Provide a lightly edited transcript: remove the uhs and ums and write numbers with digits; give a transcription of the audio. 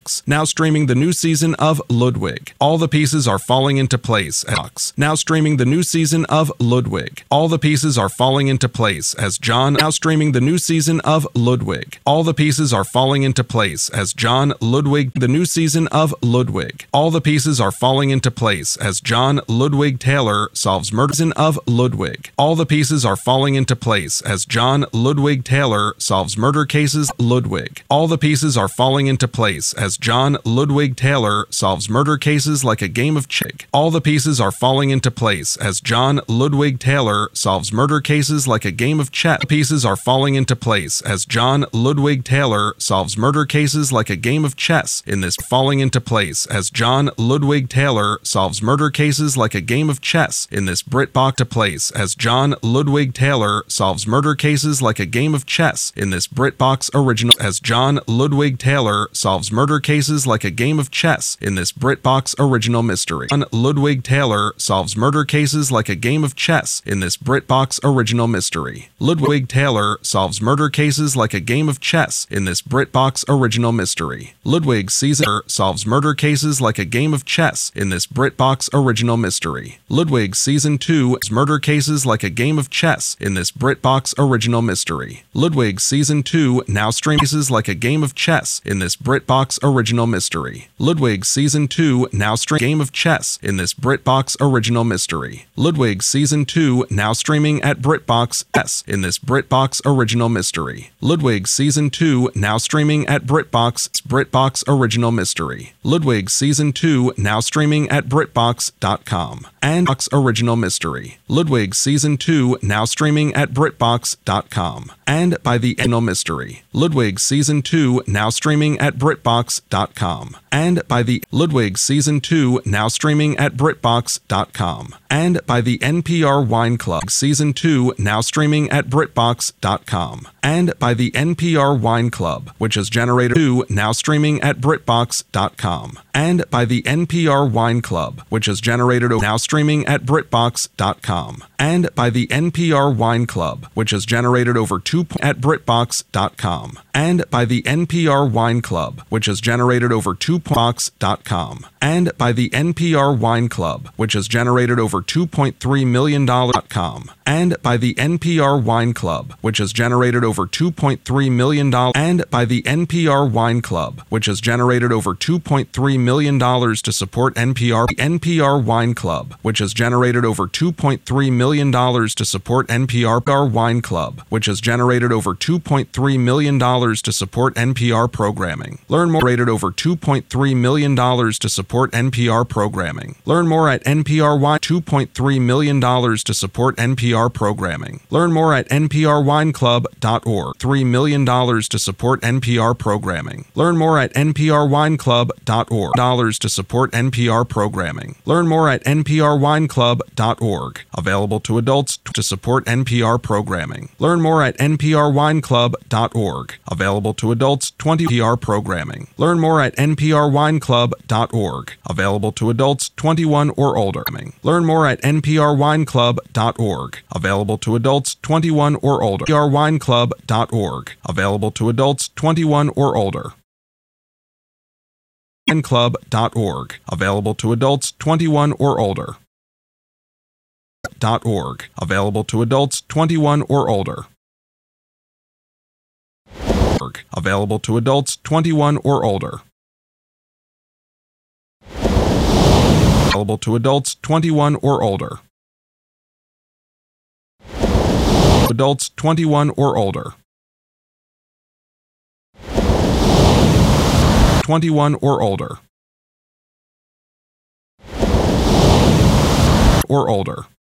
BritBox. Now streaming the new season of Ludwig. All the pieces are falling into place. Now streaming the new season of Ludwig. All the pieces are falling into place as John. Now streaming the new season of Ludwig. All the pieces are falling into place as John Ludwig. The new season of Ludwig. All the pieces are falling into place as John Ludwig Taylor solves murder. Of Ludwig. All the pieces are falling into place as John Ludwig Taylor solves murder cases. Ludwig. All the pieces are falling into place as John Ludwig Taylor solves murder cases like a game of chick. All the pieces are falling into place as John Ludwig Taylor solves murder cases like a game of chess. Pieces are falling into place as John Ludwig Taylor solves murder cases like a game of chess. In this falling into place as John Ludwig Taylor solves murder cases like a game of chess. In this BritBox to place as John Ludwig Taylor solves murder cases like a game of chess. In this BritBox original as John Ludwig Taylor solves murder cases like a game of chess. In this BritBox original mystery. John Ludwig Taylor solves murder cases like a game of chess. In this BritBox original mystery. Ludwig Taylor solves murder cases like a game of chess. In this BritBox original mystery. Ludwig Caesar solves murder cases like a game of chess. In this BritBox original mystery. Ludwig Season 2 murder cases like a game of chess. In this BritBox original mystery. Ludwig Season 2 now streams like a game of chess. In this BritBox original mystery. Ludwig Season 2 now stream game of chess. In this BritBox original mystery. Ludwig Season 2 now streaming at BritBox S. In this BritBox original mystery. Ludwig Season 2 now streaming at BritBox original mystery. Ludwig Season 2 now streaming at BritBox.com. And original mystery. Ludwig Season 2 now streaming at BritBox.com. And by the original mystery. Ludwig Season 2 now streaming at BritBox.com. And by the Ludwig Season 2 now streaming at BritBox.com. And by the NPR Wine Club Season 2 now streaming at BritBox.com. And by the NPR Wine Club, which is generated 2 now streaming at BritBox.com. And by the NPR Wine Club, which is generated now streaming at BritBox.com. And by the NPR Wine Club, which is generated over 2 at BritBox.com. And by the NPR Wine Club, which is generated over 2.box.com. And by the NPR Wine Club, which is generated over $2.3 million.com. And by the NPR Wine Club, which has generated over $2.3 million. And by the NPR Wine Club, which has generated over $2.3 million to support NPR. The NPR Wine Club, which has generated over $2.3 million to support NPR Wine Club, which has generated over $2.3 million to support NPR programming. Learn more. Rated over $2.3 million to support NPR programming. Learn more at NPR Wine. $2.3 million to support NPR programming. Learn more at nprwineclub.org. $3 million to support NPR programming. Learn more at nprwineclub.org. Dollars to support NPR programming. Learn more at nprwineclub.org. Available to adults to support NPR programming. Learn more at nprwineclub.org. Available to adults 20 NPR programming. Learn more at nprwineclub.org. Available to adults 21 or older. Learn more at nprwineclub.org. Available to adults 21 or older. nprwineclub.org. Available to adults 21 or older. Club.org. Available to adults 21 or older. .org. Available to adults 21 or older. Available to adults 21 or older. Available to adults 21 or older. Adults 21 or older. 21 or older. Or older.